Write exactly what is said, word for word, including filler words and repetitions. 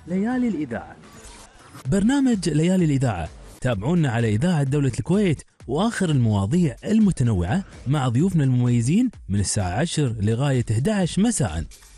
ليالي الإذاعة. برنامج ليالي الإذاعة، تابعونا على إذاعة دولة الكويت وآخر المواضيع المتنوعة مع ضيوفنا المميزين من الساعة عشر لغاية إحدى عشر مساءً.